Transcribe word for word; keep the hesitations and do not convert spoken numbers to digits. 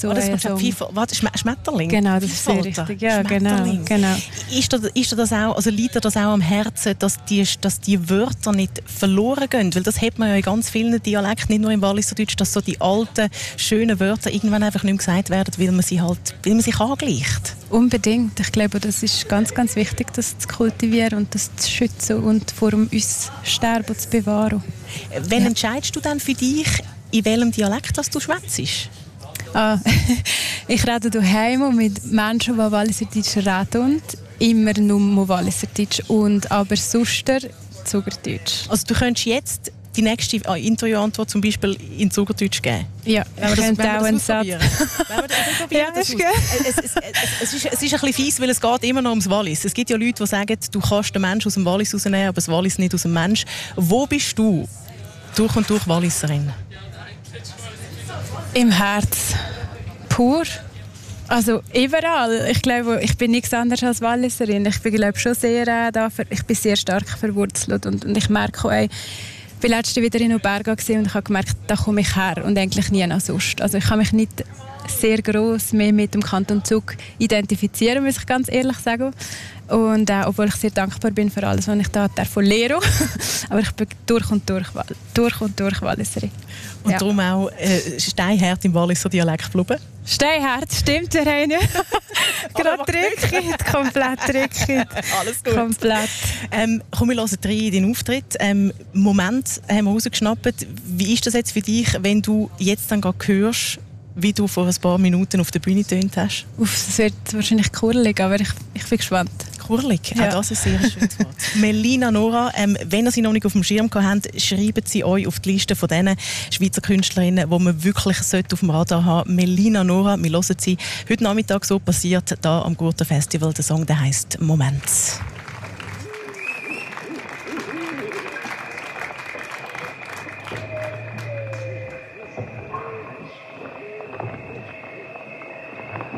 so oh, das ein Song. Pfeifer, warte, Schm- Schmetterling? Genau, das ist sehr richtig. Ja, genau, genau. Ist dir, ist dir das auch, also liegt dir das auch am Herzen, dass die, dass die Wörter nicht verloren gehen? Weil das hat man ja in ganz vielen Dialekten, nicht nur im Walliserdeutsch, dass so die alten, schönen Wörter irgendwann einfach nicht mehr gesagt werden, weil man sie halt, weil man sich angleicht. Unbedingt. Ich glaube, das ist ganz, ganz wichtig, das zu kultivieren und das zu schützen und vor uns Sterben zu bewahren. Wann ja. entscheidest du dann für dich, in welchem Dialekt dass du schwätzt? Ah, ich rede daheim mit Menschen, die Walliserdeutsch reden. Immer nur Walliserdeutsch und aber sonst Zugerdeutsch. Also du könntest jetzt die nächste Interviewantwort zum Beispiel in Zugerdeutsch geben? Ja, ich könnte auch einen Satz. Ja, das ist es, es, es, es, ist, es ist ein bisschen fies, weil es geht immer noch ums Wallis. Es gibt ja Leute, die sagen, du kannst den Menschen aus dem Wallis rausnehmen, aber das Wallis nicht aus dem Mensch. Wo bist du durch und durch Walliserin? Im Herz. Pur. Also überall. Ich glaube, ich bin nichts anderes als Walliserin. Ich bin glaube schon sehr äh, da, ich bin sehr stark verwurzelt und, und ich merke auch, ey, ich war letztens wieder in Uberga und ich habe gemerkt, da komme ich her und eigentlich nie nach sonst. Also ich kann mich nicht sehr gross mehr mit dem Kanton Zug identifizieren, muss ich ganz ehrlich sagen. Und äh, obwohl ich sehr dankbar bin für alles, was ich da davon lehre. Aber ich bin durch und durch, durch, und durch Walliserin. Und ja. darum auch äh, steinhart im Walliser Dialekt geblieben? Steinhart, stimmt, der Reine. Gerade drückt, komplett drückt. Alles gut. Komplett. Ähm, komm, wir hören rein in den Auftritt. Ähm, Moment haben wir rausgeschnappt. Wie ist das jetzt für dich, wenn du jetzt dann gerade hörst, wie du vor ein paar Minuten auf der Bühne getönt hast? Uff, das wird wahrscheinlich kurlig, aber ich, ich bin gespannt. Kurlig, ja. Auch das ist ein sehr schönes Wort. Melina Nora, ähm, wenn ihr sie noch nicht auf dem Schirm habt, schreiben sie euch auf die Liste von diesen Schweizer Künstlerinnen, die man wirklich auf dem Radar haben sollte. Melina Nora, wir hören sie heute Nachmittag so passiert, da am Gurten Festival. Der Song, der heisst «Moment».